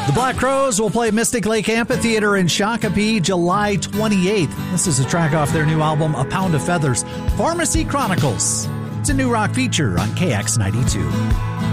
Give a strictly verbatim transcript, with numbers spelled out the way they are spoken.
The Black Crowes will play Mystic Lake Amphitheater in Shakopee July twenty-eighth. This is a track off their new album, A Pound of Feathers. Pharmacy Chronicles. It's a new rock feature on K X ninety-two.